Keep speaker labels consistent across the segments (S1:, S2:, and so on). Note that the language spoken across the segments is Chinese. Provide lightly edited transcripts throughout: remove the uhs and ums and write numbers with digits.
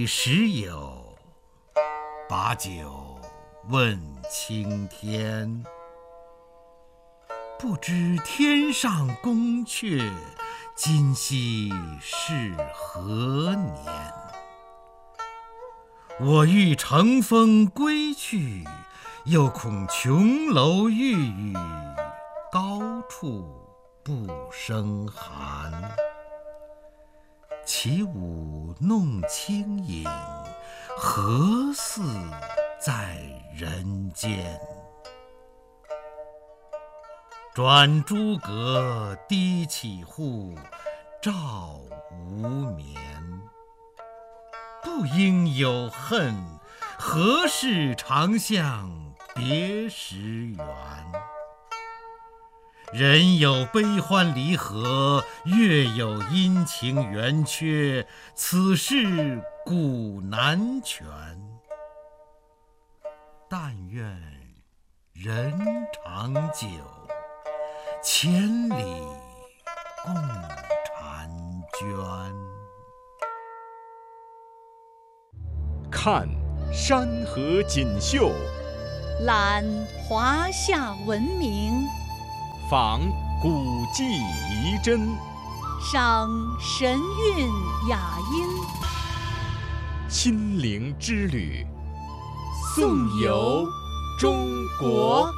S1: 时有，把酒问青天。不知天上宫阙，今夕是何年？我欲乘风归去，又恐琼楼玉宇，高处不胜寒。起舞弄清影，何似在人间？转朱阁，低绮户，照无眠。不应有恨，何事长向别时圆？人有悲欢离合，月有阴晴圆缺，此事古难全。但愿人长久，千里共婵娟。
S2: 看山河锦绣，
S3: 览华夏文明，
S2: 访古迹遗珍，
S3: 赏神韵雅音。
S2: 心灵之旅，颂游中国。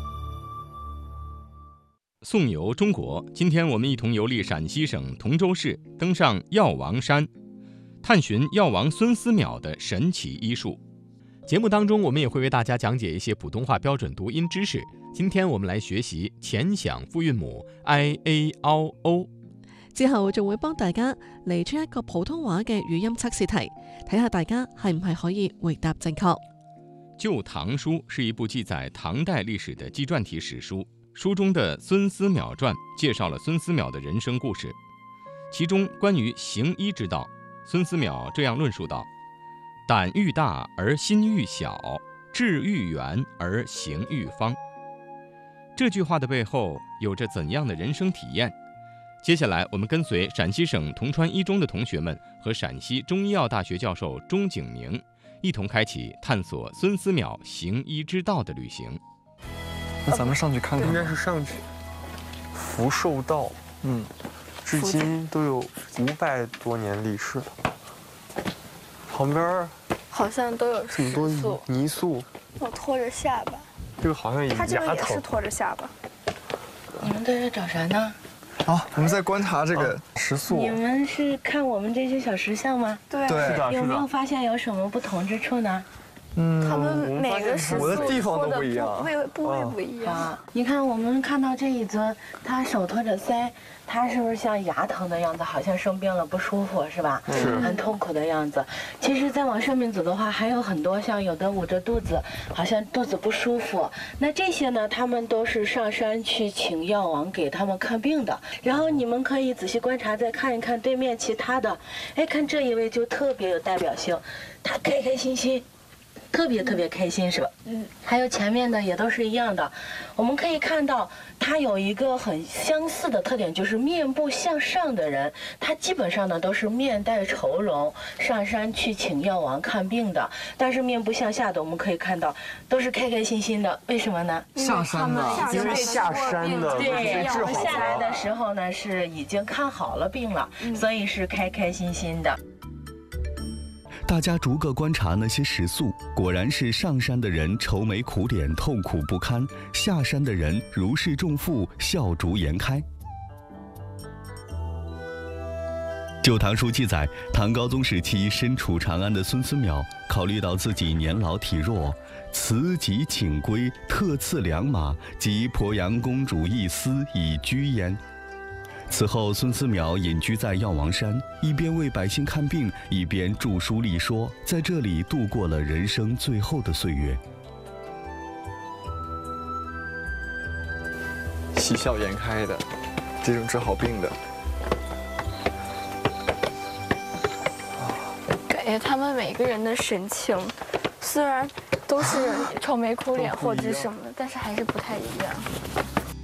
S2: 颂游中国，今天我们一同游历陕西省同州市，登上药王山，探寻药王孙思邈的神奇医术。节目当中，我们也会为大家講解一些普通話標準讀音知識。今天我們來學習前響複韻母 I A O O，
S4: 之後仲會幫大家嚟出一個普通話嘅語音測試題，睇下大家係唔係可以回答正確。《
S2: 舊唐書》是一部記載唐代歷史的紀傳體史書，書中的《孫思邈傳》介紹了孫思邈的人生故事。其中關於行醫之道，孫思邈這樣論述道：膽愈大而心愈小，志愈遠而行愈方。這句話的背後有着怎樣的人生體驗？接下來我們跟隨陝西省銅川一中的同學們和陝西中醫藥大學教授鐘景明一同開啟探索孫思邈行醫之道的旅行。
S5: 那咱們上去看看。
S6: 應該是上去。福壽道，至今都有500多年歷史。旁邊
S7: 好像都有
S6: 很多泥塑。
S7: 我拖着下巴。
S6: 這個好像
S7: 他這個
S6: 牙疼。
S7: 也是拖着下巴。
S8: 你們在這找啥呢？
S5: 我們在觀察這個石塑。
S8: 你們是看我們這些小石像嗎？
S7: 對。
S8: 有沒有發現有什麼不同之處呢？
S7: 他們每個石塑
S5: 拖的
S7: 部位不一樣。
S8: 你看，我們看到這一尊，他手托着腮，他是不是像牙疼的樣子，好像生病了不舒服，是吧？
S6: 是。
S8: 很痛苦的樣子。其實再往上面走的話，還有很多像有的捂着肚子，好像肚子不舒服。那這些呢，他們都是上山去請藥王給他們看病的。然後你們可以仔細觀察，再看一看對面其他的。哎，看這一位就特別有代表性，他開開心心。特別開心是吧？還有前面的也都是一樣的。我們可以看到他有一個很相似的特點，就是面部向上的人，他基本上呢都是面帶愁容，上山去請藥王看病的。但是面部向下的，我們可以看到都是開開心心的。為什麼呢？
S5: 下山的，
S6: 因為下山的，
S8: 對，
S6: 治好
S8: 下來的時候呢是已經看好了病了，所以是開開心心的。
S9: 大家逐個觀察那些石塑，果然是上山的人愁眉苦臉、痛苦不堪，下山的人如釋重負、笑逐顏開。《舊唐書》記載，唐高宗時期身處長安的孫思邈，考慮到自己年老體弱，辭疾請歸，特賜良馬及鄱陽公主一絲以居焉。此後，孫思邈隱居在藥王山，一邊為百姓看病，一邊著書立說，在這裡度過了人生最後的歲月。
S5: 喜笑顏開的，這種治好病的。
S7: 感覺他們每個人的神情，雖然都是愁眉苦臉或者什麼的，但是還是不太一樣。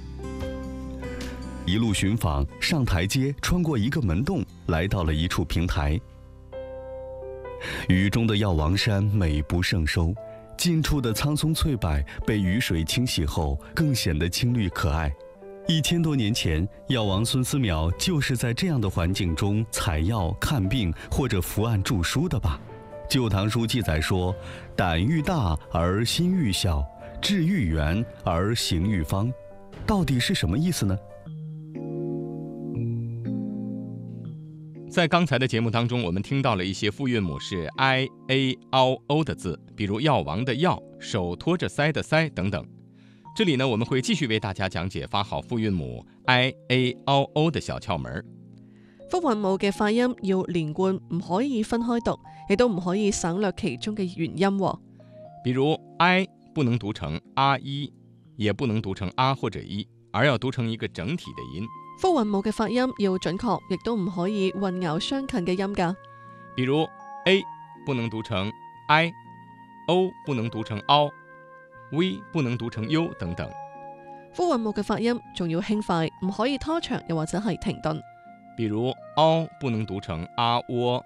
S9: 一路尋訪，上台階，穿過一個門洞，來到了一處平台。 雨中的药王山美不胜收，近处的苍松翠柏被雨水清洗后，更显得青绿可爱。1000多年前，药王孙思邈就是在这样的环境中采药、看病或者伏案著书的吧？《旧唐书》记载说：“胆欲大而心欲小，志欲圆而行欲方。”到底是什么意思呢？
S2: 在刚才的节目当中，我们听到了一些复韵母是 i a o o 的字，比如药王的药、手托着腮的腮等等。这里呢，我们会繼續為大家講解發好複韻母 I A O O 的小竅門。
S4: 複韻母嘅發音要連貫，唔可以分開讀，亦都唔可以省略其中嘅元音。
S2: 比如 I 不能讀成啊一，也不能讀成啊或者一，而要讀成一個整體的音。
S4: 複韻母嘅發音要準確，亦都唔可以混淆相近嘅音㗎。
S2: 比如 A 不能讀成 I，O 不能讀成 O。V 不能讀成 U 等等。
S4: 複韻母嘅發音仲要輕快，唔可以拖長，又或者係停頓。
S2: 比如 O 不能讀成啊窩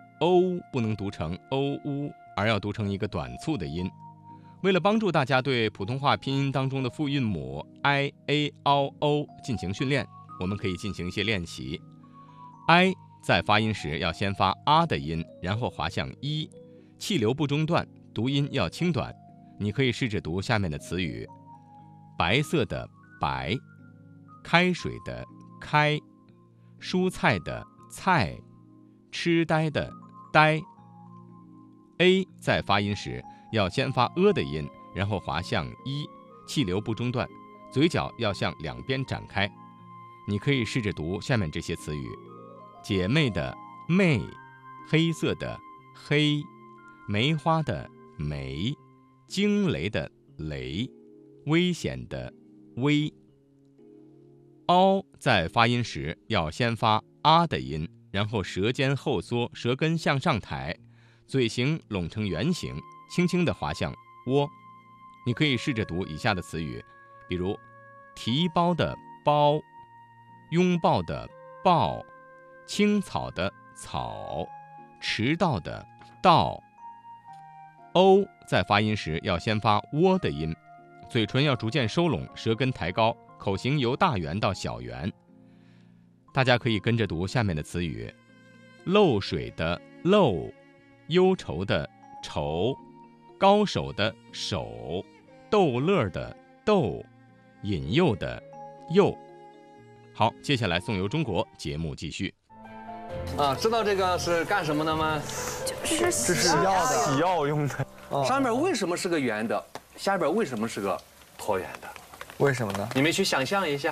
S2: ，O 不能讀成 O 烏，而要讀成一個短促的音。為了幫助大家對普通話拼音當中的複韻母 I A O O 進行訓練，我們可以進行一些練習。I 在發音時要先發啊的音，然後滑向一，氣流不中斷，讀音要輕短。你可以試着讀下面的詞語：白色的白，開水的開，蔬菜的菜，痴呆的呆。A 在發音時要先發的音，然後滑向一，氣流不中斷，嘴角要向兩邊展開。你可以試着讀下面這些詞語：姐妹的妹，黑色的黑，梅花的梅，驚雷的雷，危險的危。凹在發音時要先發啊的音，然後舌尖後縮，舌根向上抬，嘴型攏成圓形，輕輕地滑向窩。你可以試着讀以下的詞語，比如提包的包，擁抱的抱，青草的草，遲到的到。O 在發音時要先發窩的音，嘴唇要逐漸收攏，舌根抬高，口型由大圓到小圓。大家可以跟着讀下面的詞語：漏水的漏，憂愁的愁，高手的手，逗樂的逗，引誘的誘。好，接下來頌遊中國節目繼續。
S10: 知道這個是幹什麼的嗎？
S7: 這是
S6: 洗藥用的。
S10: 上面為什麼是個圓的，下邊為什麼是個橢圓的？
S5: 為什麼呢？
S10: 你們去想象一下。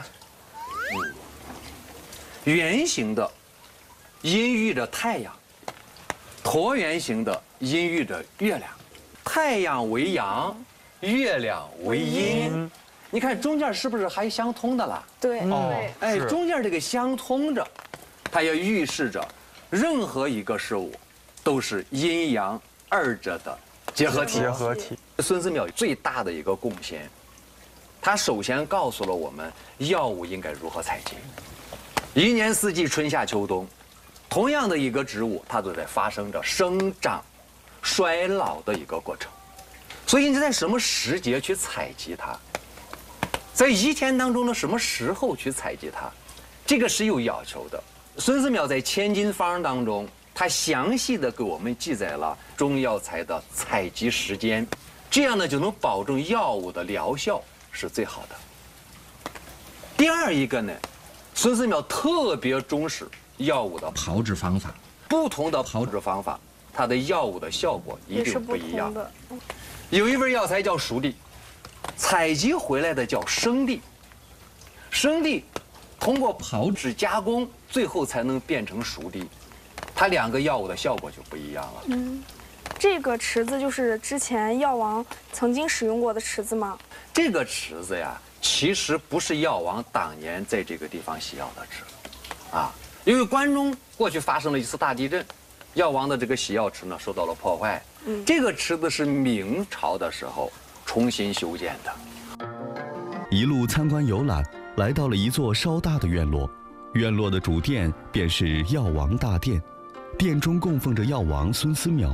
S10: 圓形的陰喻着太陽，橢圓形的陰喻着月亮。太陽為陽，月亮為陰。你看中間是不是還相通的了？
S7: 對，
S10: 哎，中間這個相通着，它也預示着任何一個事物都是陰陽二者的結合體。孫思邈最大的一個貢獻，他首先告訴了我們藥物應該如何採集。一年四季，春夏秋冬，同樣的一個植物，它都在發生着生長、衰老的一個過程。所以你在什麼時節去採集它，在一天當中的什麼時候去採集它，這個是有要求的。孫思邈在《千金方》當中，他詳細的給我們記載了中藥材的採集時間，這樣呢就能保證藥物的療效是最好的。第二一個呢，孫思邈特別重視藥物的炮製方法，不同的炮製方法，它的藥物的效果一定不一樣。有一味藥材叫熟地，採集回來的叫生地，生地通過炮製加工，最後才能變成熟地，它兩個藥物的效果就不一樣了。
S7: 這個池子就是之前藥王曾經使用過的池子嗎？
S10: 這個池子呀，其實不是藥王當年在這個地方洗藥的池子，因為關中過去發生了一次大地震，藥王的這個洗藥池呢受到了破壞。這個池子是明朝的時候重新修建的。
S9: 一路參觀遊覽，來到了一座稍大的院落，院落的主殿便是藥王大殿。 殿中供奉着药王孙思邈。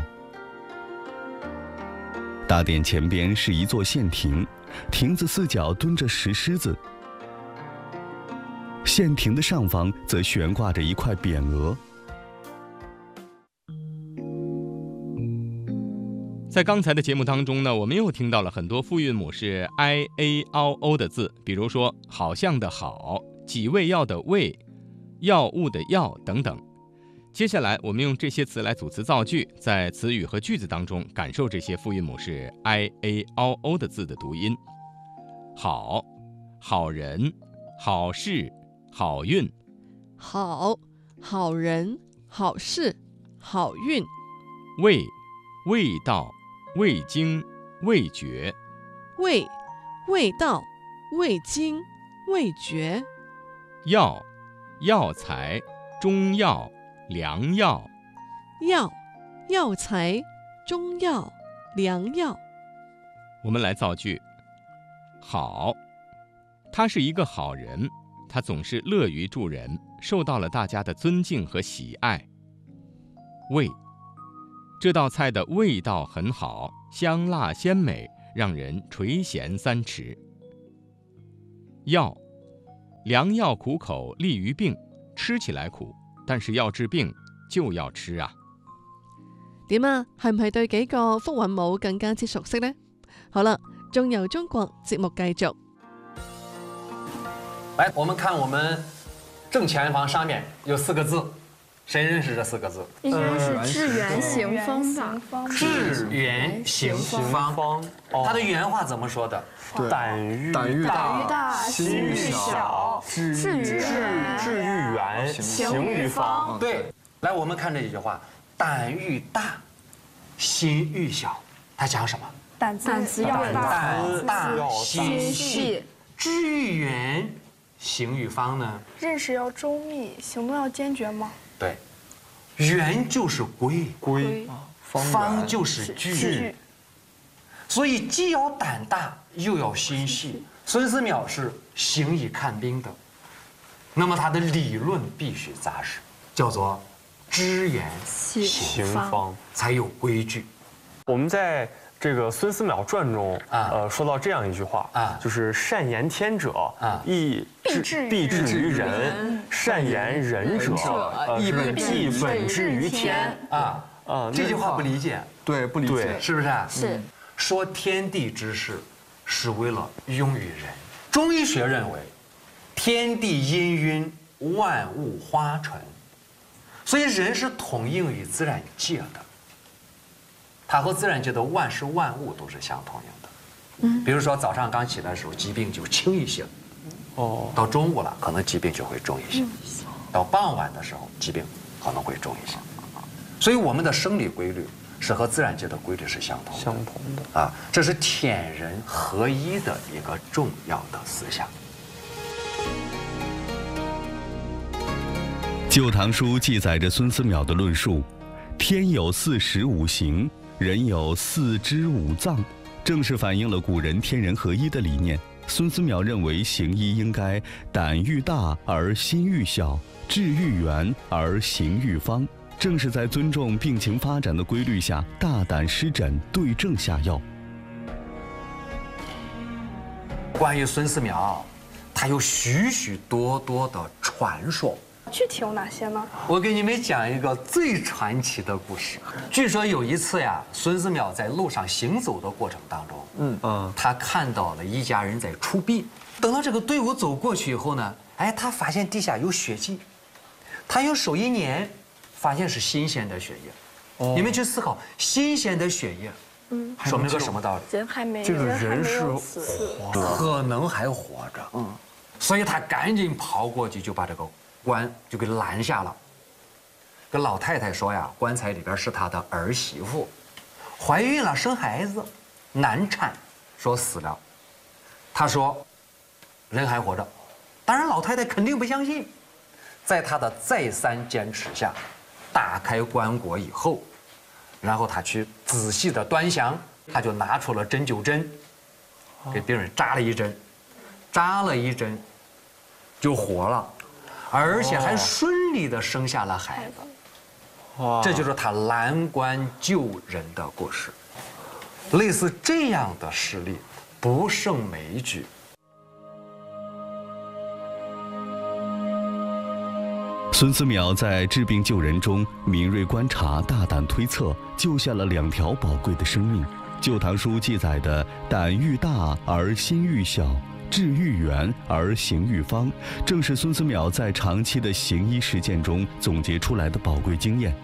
S9: 大殿前边是一座县亭，亭子四角蹲着石狮子。县亭的上方则悬挂着一块匾额。
S2: 在刚才的节目当中呢，我们又听到了很多复韵母是 i a o o 的字，比如说好像的好、几味药的味、药物的药等等。接下来我们用这些词来组词造句，在词语和句子当中感受这些复韵母是 i a o o 的字的读音。好、好人、好事、好运。
S4: 好、好人、好事、好运。
S2: 味、味道、味精、味觉。
S4: 味、味道、味精、味觉。
S2: 药、药材、中药、良药。
S4: 药、药材、中药、良药。
S2: 我们来造句。好，他是一个好人，他总是乐于助人，受到了大家的尊敬和喜爱。味，这道菜的味道很好，香辣鲜美，让人垂涎三尺。药，良药苦口，利于病，吃起來苦，但是要治病就要吃啊。
S4: 點啊？係唔係對幾個復韻母更加之熟悉呢？好了，仲由中國節目繼續。
S10: 来，我们看我们正前方上面有4个字，谁认识这4个字？
S7: 应该是致远行方吧？
S10: 致远行方，它的原话怎么说的？
S6: 胆欲大，心欲小，治愈远，行于方。
S10: 对，来，我们看这几句话：胆欲大，心欲小。它讲什么？
S7: 胆子要大，
S10: 胆大心细。治愈远，行于方呢？
S7: 认识要周密，行动要坚决吗？
S10: 对，圆就是规，方就是矩。所以既要胆大，又要心细。孙思邈是行以看兵的，那么他的理论必须扎实，叫做知远行方，才有规矩。
S6: 我们在这个《孙思邈传》中，说到这样一句话，就是善言天者，必致于人；善言人者，亦本至于天。
S10: 这句话不理解，
S5: 对，不理解，
S10: 是不是？
S7: 是。
S10: 说天地之事，是为了用于人。中医学认为，天地氤氲，万物花纯，所以人是统应于自然界的。它和自然界的万事万物都是相统应的。比如说早上刚起来的时候，疾病就轻一些，到中午了，可能疾病就会重一些，到傍晚的时候，疾病可能会重一些。所以我们的生理规律是和自然界的规律是相同的啊，这是天人合一的一个重要的思想。
S9: 《旧唐书》记载着孙思邈的论述：天有4时5行，人有4肢5脏，正是反映了古人天人合一的理念。孙思邈认为行医应该胆欲大而心欲小，治愈远而行愈方，正是在尊重病情发展的规律下，大胆施诊，对症下药。
S10: 关于孙思邈，他有许许多多的传说。
S7: 具体有哪些呢？
S10: 我给你们讲一个最传奇的故事。据说有一次呀，孙思邈在路上行走的过程当中，他看到了一家人在出殡。等到这个队伍走过去以后呢，他发现地下有血迹，他用手一捻，发现是新鲜的血液。你们去思考，新鲜的血液，说明个什么道理？
S7: 人还没，
S6: 这个人是
S10: 活着，可能还活着。所以他赶紧跑过去，就把这个棺就给拦下了。跟老太太说呀，棺材里边是她的儿媳妇，怀孕了，生孩子，难产，说死了。他说，人还活着。当然，老太太肯定不相信。在他的再三坚持下，打开棺椁以后，然后他去仔细的端详，他就拿出了针灸针，给病人扎了一针，就活了。而且还顺利的生下了孩子。 这就是他拦官救人的故事。类似这样的事例不胜枚举。
S9: 孙思邈在治病救人中敏锐观察、大胆推测，救下了2条宝贵的生命。《旧唐书》记载的“胆欲大而心欲小，志欲远而行欲方”，正是孙思邈在长期的行医实践中总结出来的宝贵经验。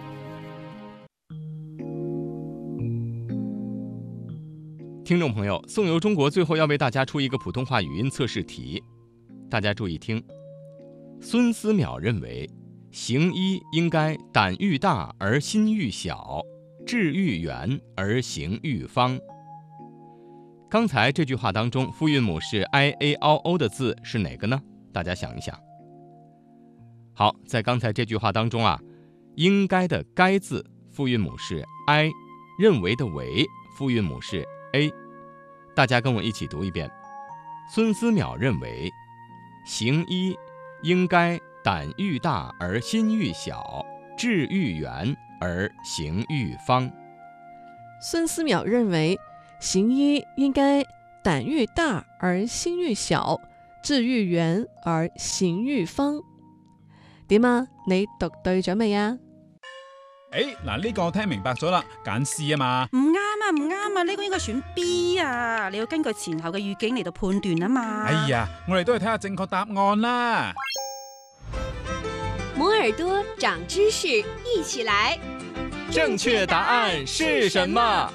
S2: 听众朋友，宋游中国最后要为大家出一个普通话语音测试题，大家注意听。孙思邈认为，行医应该胆欲大而心欲小，志欲远而行欲方。刚才这句话当中，复韵母是 i a o o 的字是哪个呢？大家想一想。好，在刚才这句话当中啊，应该的该字复韵母是 i， 认为的为复韵母是 a。大家跟我一起读一遍。孙思邈认为，行医应该胆欲大而心欲小，志欲远而行欲方。
S4: 孙思邈認為行醫應該膽欲大而心欲小，志欲遠而行欲方。點啊？你讀對咗未啊？
S11: 嗱，呢個我聽明白咗啦，揀 C 啊嘛。
S12: 唔啱啊，呢個應該選 B 啊，你要根據前後嘅語境嚟到判斷啊嘛。
S11: 哎呀，我哋都係睇下正確答案啦。
S13: 摩耳朵長知識，一起來。
S2: 正確答案是什麼？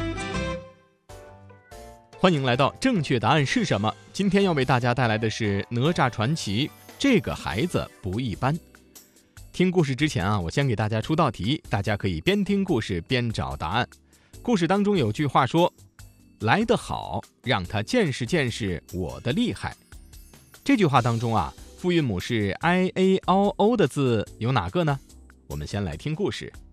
S2: 歡迎來到正確答案是什麼？今天要為大家帶來的是哪吒傳奇，這個孩子不一般。聽故事之前啊，我先給大家出道題，大家可以邊聽故事邊找答案。故事當中有句話說，來得好，讓他見識見識我的厲害。這句話當中啊，复韵母是 i a o o 的字有哪個呢？我們先來聽故事。